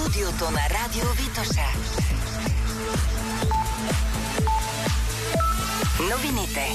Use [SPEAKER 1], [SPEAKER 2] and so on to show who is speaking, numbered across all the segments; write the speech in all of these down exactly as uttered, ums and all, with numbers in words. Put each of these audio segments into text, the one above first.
[SPEAKER 1] студиото на Радио Витоша. Новините.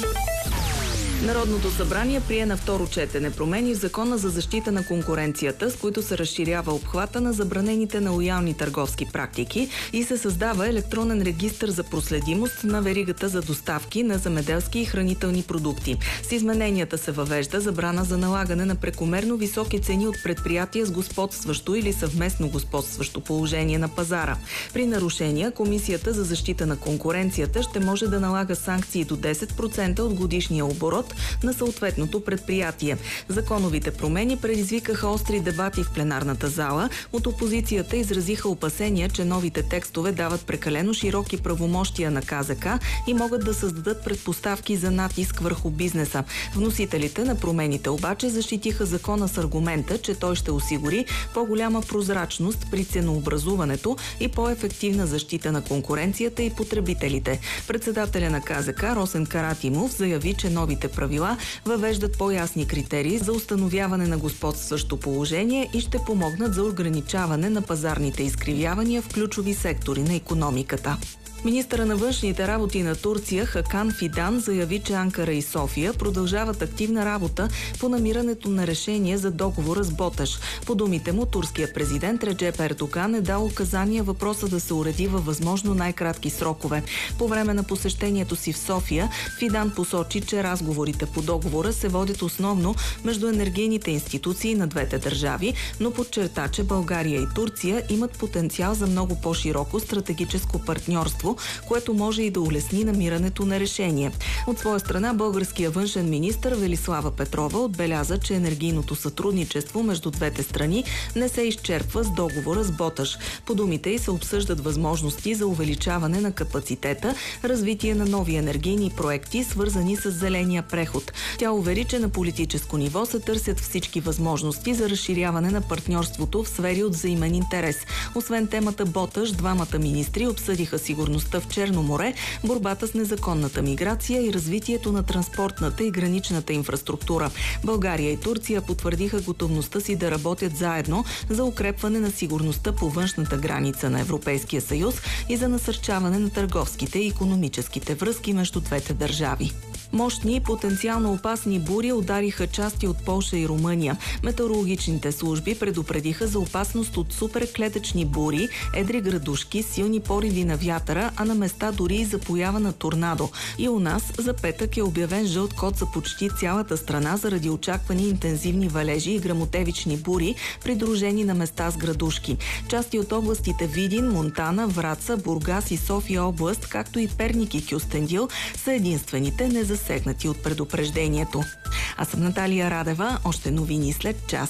[SPEAKER 2] Народното събрание прие на второ четене промени в Закона за защита на конкуренцията, с които се разширява обхвата на забранените нелоялни търговски практики и се създава електронен регистър за проследимост на веригата за доставки на земеделски и хранителни продукти. С измененията се въвежда забрана за налагане на прекомерно високи цени от предприятия с господстващо или съвместно господстващо положение на пазара. При нарушения, Комисията за защита на конкуренцията ще може да налага санкции до десет процента от годишния оборот на съответното предприятие. Законовите промени предизвикаха остри дебати в пленарната зала. От опозицията изразиха опасения, че новите текстове дават прекалено широки правомощия на КЗК и могат да създадат предпоставки за натиск върху бизнеса. Вносителите на промените обаче защитиха закона с аргумента, че той ще осигури по-голяма прозрачност при ценообразуването и по-ефективна защита на конкуренцията и потребителите. Председателя на КЗК Росен Каратимов заяви, че новите правила въвеждат по-ясни критерии за установяване на господстващо положение и ще помогнат за ограничаване на пазарните изкривявания в ключови сектори на икономиката. Министъра на външните работи на Турция Хакан Фидан заяви, че Анкара и София продължават активна работа по намирането на решение за договора с Боташ. По думите му, турският президент Реджеп Ердоган е дал указания въпроса да се уреди във възможно най-кратки срокове. По време на посещението си в София, Фидан посочи, че разговорите по договора се водят основно между енергийните институции на двете държави, но подчерта, че България и Турция имат потенциал за много по-широко стратегическо партньорство, което може и да улесни намирането на решение. От своя страна, българският външен министър Велислава Петрова отбеляза, че енергийното сътрудничество между двете страни не се изчерпва с договора с Боташ. По думите й се обсъждат възможности за увеличаване на капацитета, развитие на нови енергийни проекти, свързани с зеления преход. Тя увери, че на политическо ниво се търсят всички възможности за разширяване на партньорството в сфери от взаимен интерес. Освен темата Боташ, двамата министри обсъдиха сигурност в Черно море, борбата с незаконната миграция и развитието на транспортната и граничната инфраструктура. България и Турция потвърдиха готовността си да работят заедно за укрепване на сигурността по външната граница на Европейския съюз и за насърчаване на търговските и икономическите връзки между двете държави. Мощни и потенциално опасни бури удариха части от Полша и Румъния. Метеорологичните служби предупредиха за опасност от суперклетъчни бури, едри градушки, силни пориви на вятъра, а на места дори и за поява на торнадо. И у нас за петък е обявен жълт код за почти цялата страна заради очаквани интензивни валежи и гръмотевични бури, придружени на места с градушки. Части от областите Видин, Монтана, Враца, Бургас и София област, както и Перник и Кюстендил, са единствените незасегнати от предупреждението. Аз съм Наталия Радева. Още новини след час.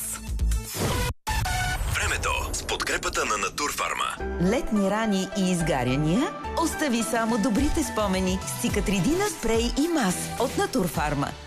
[SPEAKER 3] Времето с подкрепата на Натурфарма.
[SPEAKER 4] Летни рани и изгаряния? Остави само добрите спомени с Цикатридина спрей и мас от Натурфарма.